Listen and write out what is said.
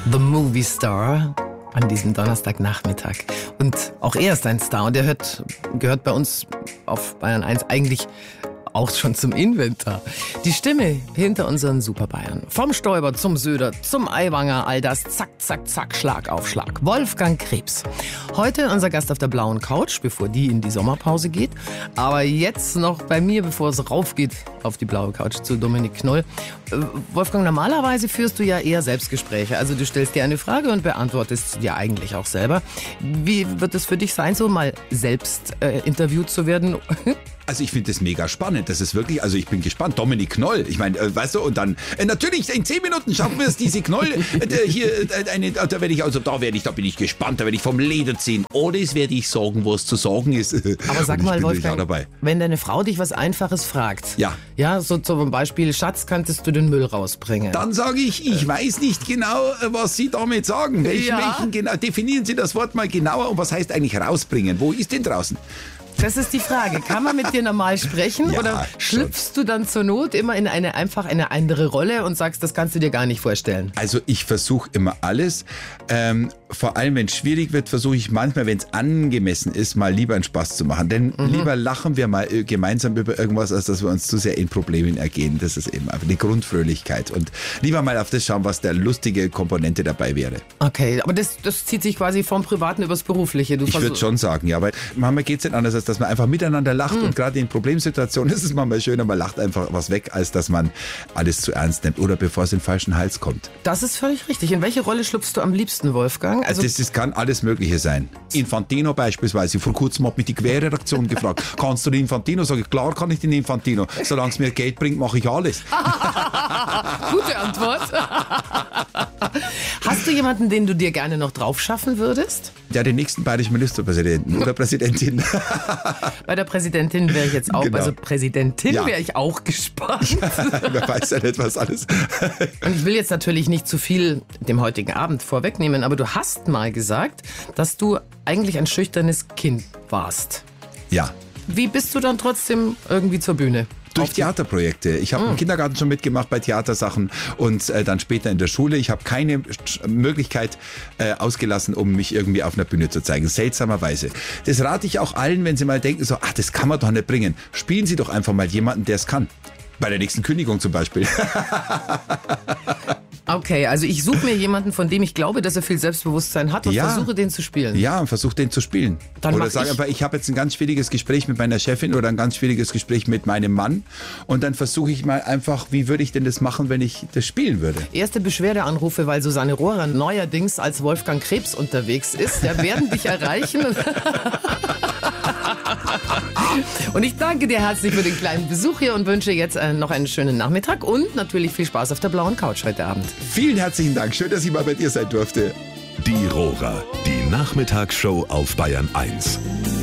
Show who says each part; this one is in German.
Speaker 1: The Movie Star an diesem Donnerstagnachmittag. Und auch er ist ein Star und er gehört bei uns auf Bayern 1 eigentlich auch schon zum Inventar. Die Stimme hinter unseren Super Bayern. Vom Stoiber zum Söder, zum Aiwanger, all das zack, zack, zack, Schlag auf Schlag. Wolfgang Krebs. Heute unser Gast auf der blauen Couch, bevor die in die Sommerpause geht. Aber jetzt noch bei mir, bevor es raufgeht auf die blaue Couch zu Dominik Knoll. Wolfgang, normalerweise führst du ja eher Selbstgespräche. Also du stellst dir eine Frage und beantwortest sie dir eigentlich auch selber. Wie wird es für dich sein, so mal selbst interviewt zu werden?
Speaker 2: Also ich finde das mega spannend. Das ist wirklich, also ich bin gespannt. Dominik Knoll, ich meine, weißt du, und dann, natürlich, in 10 Minuten schaffen wir es, diese Knoll, da bin ich gespannt, da werde ich vom Leder ziehen. Oder es werde ich sagen, was zu sagen ist.
Speaker 1: Aber sag mal, Wolfgang, wenn deine Frau dich was Einfaches fragt, ja, so zum Beispiel, Schatz, könntest du den Müll rausbringen?
Speaker 2: Dann sage ich weiß nicht genau, was Sie damit sagen. Welchen genau, definieren Sie das Wort mal genauer und was heißt eigentlich rausbringen? Wo ist denn draußen?
Speaker 1: Das ist die Frage. Kann man mit dir normal sprechen oder schlüpfst du dann zur Not immer in eine andere Rolle und sagst, das kannst du dir gar nicht vorstellen?
Speaker 2: Also ich versuche immer alles. Vor allem, wenn es schwierig wird, versuche ich manchmal, wenn es angemessen ist, mal lieber einen Spaß zu machen. Denn lieber lachen wir mal gemeinsam über irgendwas, als dass wir uns zu sehr in Problemen ergehen. Das ist eben einfach die Grundfröhlichkeit. Und lieber mal auf das schauen, was der lustige Komponente dabei wäre.
Speaker 1: Okay, aber das zieht sich quasi vom Privaten übers Berufliche.
Speaker 2: Ich würde schon sagen, ja, weil manchmal geht es nicht anders, als dass man einfach miteinander lacht. Und gerade in Problemsituationen ist es manchmal schöner, man lacht einfach was weg, als dass man alles zu ernst nimmt oder bevor es in den falschen Hals kommt.
Speaker 1: Das ist völlig richtig. In welche Rolle schlüpfst du am liebsten, Wolfgang?
Speaker 2: Also das kann alles Mögliche sein. Infantino beispielsweise. Vor kurzem hat mich die Querredaktion gefragt, kannst du den Infantino? Sag ich, klar kann ich den Infantino. Solange es mir Geld bringt, mache ich alles.
Speaker 1: Gute Antwort. Hast du jemanden, den du dir gerne noch drauf schaffen würdest?
Speaker 2: Ja, den nächsten bayerischen Ministerpräsidenten oder Präsidentin.
Speaker 1: Bei der Präsidentin wäre ich jetzt auch, also Präsidentin wäre ich auch gespannt.
Speaker 2: Wer weiß ja nicht, was alles.
Speaker 1: Und ich will jetzt natürlich nicht zu viel dem heutigen Abend vorwegnehmen, aber du hast mal gesagt, dass du eigentlich ein schüchternes Kind warst.
Speaker 2: Ja.
Speaker 1: Wie bist du dann trotzdem irgendwie zur Bühne?
Speaker 2: Durch Theaterprojekte. Ich habe im Kindergarten schon mitgemacht bei Theatersachen und dann später in der Schule. Ich habe keine Möglichkeit ausgelassen, um mich irgendwie auf einer Bühne zu zeigen. Seltsamerweise. Das rate ich auch allen, wenn sie mal denken, so, das kann man doch nicht bringen. Spielen Sie doch einfach mal jemanden, der es kann. Bei der nächsten Kündigung zum Beispiel.
Speaker 1: Okay, also ich suche mir jemanden, von dem ich glaube, dass er viel Selbstbewusstsein hat und versuche, den zu spielen.
Speaker 2: Ja, und versuche, den zu spielen. Oder sage einfach, ich habe jetzt ein ganz schwieriges Gespräch mit meiner Chefin oder ein ganz schwieriges Gespräch mit meinem Mann und dann versuche ich mal einfach, wie würde ich denn das machen, wenn ich das spielen würde?
Speaker 1: Erste Beschwerdeanrufe, weil Susanne Rohrer neuerdings als Wolfgang Krebs unterwegs ist, werden dich erreichen. Und ich danke dir herzlich für den kleinen Besuch hier und wünsche jetzt noch einen schönen Nachmittag und natürlich viel Spaß auf der blauen Couch heute Abend.
Speaker 2: Vielen herzlichen Dank. Schön, dass ich mal bei dir sein durfte.
Speaker 3: Die Rohrer, die Nachmittagsshow auf Bayern 1.